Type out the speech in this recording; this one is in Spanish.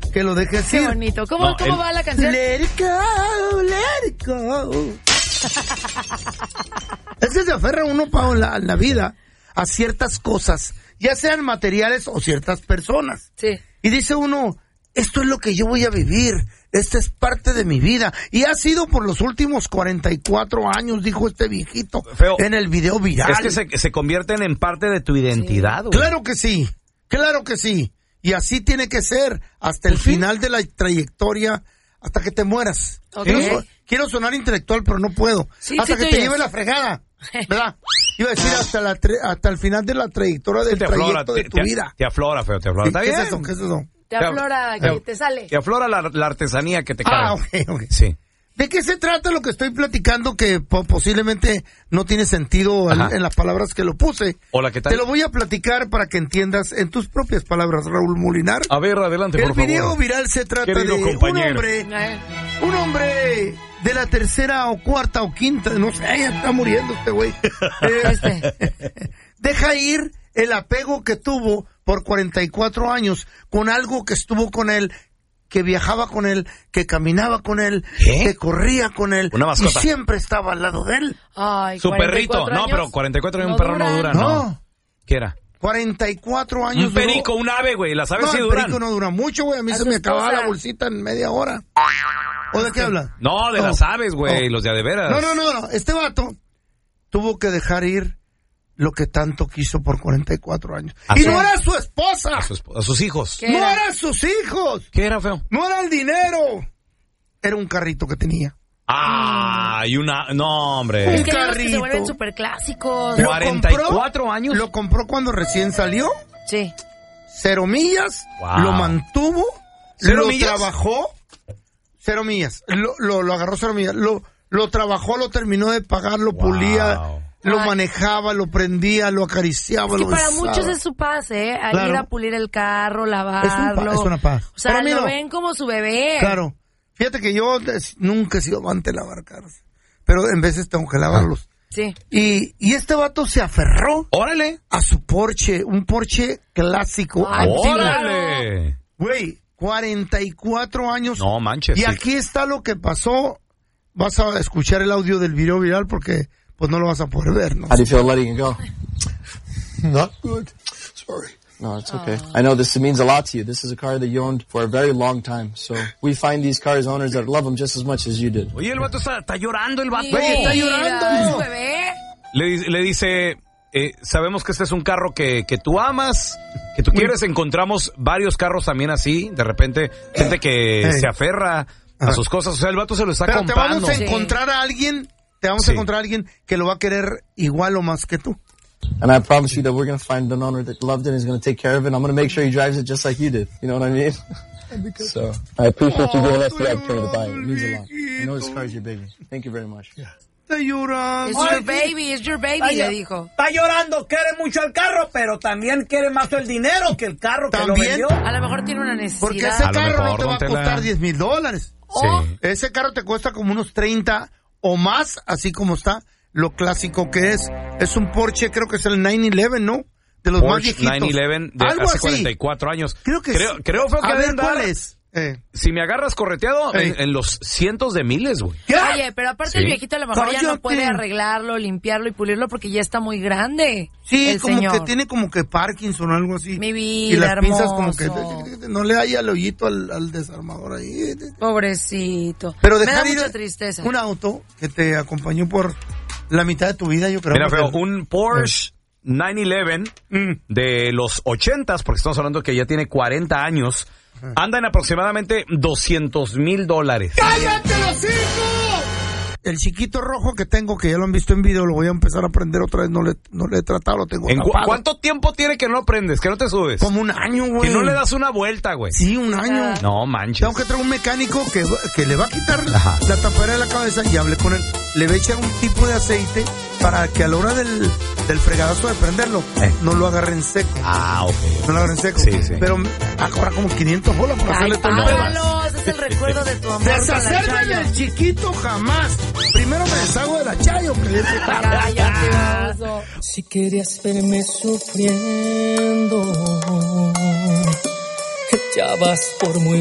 que lo dejes Qué ir. bonito. ¿Cómo va la canción? Let it go, let it go. Es que se aferra uno, Pao, en la vida a ciertas cosas, ya sean materiales o ciertas personas. Sí. Y dice uno, esto es lo que yo voy a vivir, esta es parte de mi vida. Y ha sido por los últimos 44 años, dijo este viejito, Feo, en el video viral. Es que se convierten en parte de tu identidad, güey. Claro que sí, claro que sí. Y así tiene que ser hasta el final de la trayectoria, hasta que te mueras. Okay. Quiero sonar intelectual, pero no puedo. Sí, hasta sí, que tú te ya. lleve la fregada, ¿verdad? Iba a decir hasta el final de la trayectoria del trayecto de tu vida. Te aflora, Feo, te aflora. Está ¿Qué bien. es eso? ¿Qué es eso? Te aflora, que te sale. Te aflora la artesanía que te carga. Ok. Sí. ¿De qué se trata lo que estoy platicando que posiblemente no tiene sentido en las palabras que lo puse? Hola, ¿qué tal? Te lo voy a platicar para que entiendas en tus propias palabras, Raúl Molinar. A ver, adelante, por El favor. video viral se trata Querido de compañero. un hombre de la tercera o cuarta o quinta, no sé, ya está muriendo este güey. Deja ir el apego que tuvo por 44 años con algo que estuvo con él, que viajaba con él, que caminaba con él, que corría con él, Una mascota. y siempre estaba al lado de él. Ay, Su perrito. No, pero 44 años un perro no dura, ¿no? No. ¿Qué era? 44 años Un perico, un ave, güey. Las aves No, sí el duran. perico no dura mucho, güey. A mí A se su me acababa esposa. la bolsita en media hora. ¿O de qué habla? No, de las aves, güey. Los de veras. No. Este vato tuvo que dejar ir lo que tanto quiso por 44 años. Y no era su esposa. A sus hijos. ¿Qué No era? eran sus hijos. ¿Qué era, Feo? No era el dinero. Era un carrito que tenía. Ah, y una... No, hombre. Es que hay unos que carrito. se vuelven súper clásicos. Lo 44 años. Lo compró cuando recién salió. Sí. 0 millas. Wow. Lo mantuvo. 0 lo millas. Trabajó. 0 millas. Lo agarró 0 millas. Lo trabajó, lo terminó de pagar, lo pulía. Lo manejaba, lo prendía, lo acariciaba, Es que lo para besaba. muchos es su paz, ¿eh? A Claro. ir a pulir el carro, lavarlo. Es una paz. O sea, Para mí lo no. ven como su bebé. Claro. Fíjate que yo nunca he sido amante de lavar carros. Pero en veces tengo que lavarlos. Sí. Y este vato se aferró ¡Órale! a su Porsche. Un Porsche clásico. Ay, antiguo. ¡Órale! Güey, 44 años. No manches. Y sí. aquí está lo que pasó. Vas a escuchar el audio del video viral porque pues no lo vas a poder ver, ¿no? How do you feel letting it go? Not good. Sorry. No, it's okay. I know this means a lot to you. This is a car that you owned for a very long time. So we find these cars owners that love them just as much as you did. Oye, el vato está llorando, el vato. Güey, está Mira, llorando. ¿es su bebé? Le dice, sabemos que este es un carro que tú amas, que tú quieres. Encontramos varios carros también así. De repente, gente que se aferra a sus cosas. O sea, el vato se lo está Pero te comprando. vamos a encontrar a alguien, que lo va a querer igual o más que tú. And I promise you that we're going to find an owner that loved it and is going to take care of it. And I'm going to make sure he drives it just like you did. You know what I mean? So I appreciate you giving us the opportunity to buy it. It means a lot. I know this car is your baby. Thank you very much. Está llorando. It's your baby, le dijo. Está llorando, quiere mucho el carro, pero también quiere más el dinero que el carro que lo ¿También? vendió. A lo mejor tiene una necesidad. Porque ese A lo carro no mejor, te va a don Tela. costar $10,000. Sí. Ese carro te cuesta como unos 30 o más, así como está. Lo clásico que es un Porsche, creo que es el 911, ¿no? De los más Porsche viejitos. 911 de Algo hace así. 44 años. Creo que creo sí. Feo, que A debe ver, andar, ¿cuál es? Si me agarras correteado, Ey. en los cientos de miles, güey. ¿Qué? Oye, pero aparte Sí. el viejito a lo mejor ya Cállate. no puede arreglarlo, limpiarlo y pulirlo porque ya está muy grande. Sí, el como señor. que tiene como que Parkinson o algo así. Mi y vida, las pinzas como hermoso. que no le haya el hoyito al desarmador ahí. Pobrecito. Pero Me da dejar ir mucha tristeza. un auto que te acompañó por la mitad de tu vida, yo creo. Mira, porque- Feo, un Porsche 911 de los 80s, porque estamos hablando que ya tiene 40 años, anda en aproximadamente $200,000. ¡Cállate los hijos! El chiquito rojo que tengo, que ya lo han visto en video, lo voy a empezar a aprender otra vez. No le he tratado, lo tengo tapado. ¿Cuánto tiempo tiene que no aprendes, que no te subes? Como un año, güey. Que no le das una vuelta, güey. Sí, un año. No manches. Tengo que traer un mecánico que le va a quitar Ajá. la tapadera de la cabeza y hable con él. Le va a echar un tipo de aceite para que a la hora del fregadazo de prenderlo, no lo agarren seco. Ah, ok. No lo agarren seco. Sí, sí. Pero a cobrar como 500 bolas por Ay, hacerle todo el pedo. págalos, es el recuerdo de tu amor. con la Deshacerme Chayo. del chiquito jamás. Primero me deshago de la Chayo. Cállate, oso. Si querías verme sufriendo, ya vas por muy